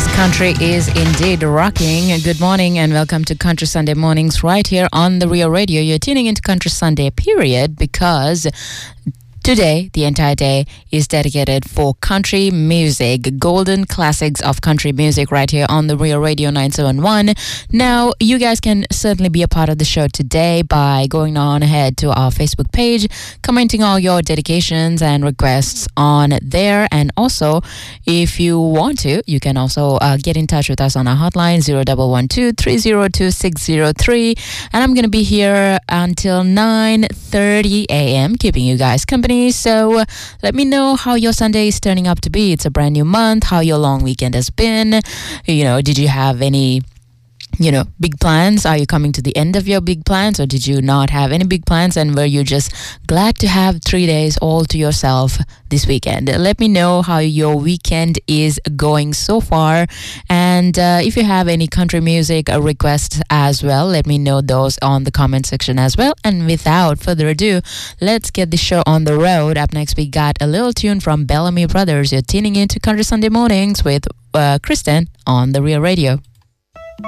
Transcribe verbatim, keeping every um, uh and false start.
Country is indeed rocking. Good morning and welcome to Country Sunday Mornings right here on the Rio Radio. You're tuning into Country Sunday, period, because today, the entire day, is dedicated for country music, golden classics of country music right here on the Rio Radio nine seven one. Now, you guys can certainly be a part of the show today by going on ahead to our Facebook page, commenting all your dedications and requests on there. And also, if you want to, you can also uh, get in touch with us on our hotline, zero one one two, three zero two, six zero three. And I'm going to be here until nine thirty a.m., keeping you guys company. So uh, let me know how your Sunday is turning up to be. It's a brand new month, how your long weekend has been. You know, did you have any, you know, big plans? Are you coming to the end of your big plans, or did you not have any big plans and were you just glad to have three days all to yourself this weekend? Let me know how your weekend is going so far. And uh, if you have any country music uh, requests as well, let me know those on the comment section as well. And without further ado, let's get the show on the road. Up next, we got a little tune from Bellamy Brothers. You're tuning into Country Sunday Mornings with uh, Kristen on the Rio Radio.